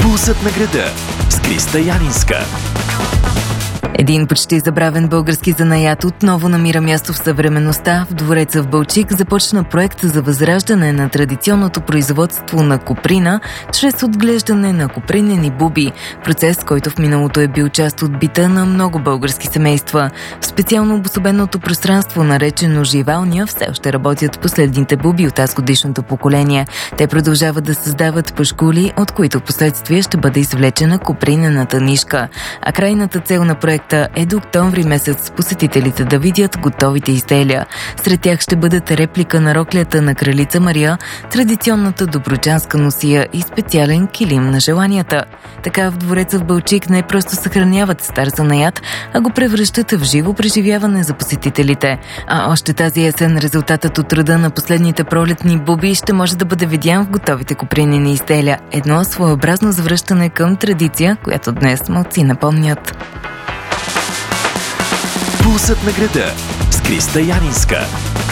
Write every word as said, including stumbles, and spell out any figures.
Пулсът на града с Криста Янинска. Един почти забравен български занаят отново намира място в съвременността. В двореца в Балчик започна проект за възраждане на традиционното производство на коприна чрез отглеждане на копринени буби. Процес, който в миналото е бил част от бита на много български семейства. В специално обособеното пространство, наречено живалня, все още работят последните буби от тазгодишното поколение. Те продължават да създават пашкули, от които в последствие ще бъде извлечена копринената нишка. А крайната цел на проекта е до октомври месец посетителите да видят готовите изделия. Сред тях ще бъдат реплика на роклята на кралица Мария, традиционната добруджанска носия и специален килим на желанията. Така в двореца в Балчик не просто съхраняват стар занаят, а го превръщат в живо преживяване за посетителите. А още тази есен резултатът от труда на последните пролетни буби ще може да бъде видян в готовите копринени изделия. Едно своеобразно завръщане към традиция, която днес малци напомнят. Пулсът на града с Криста Янинска.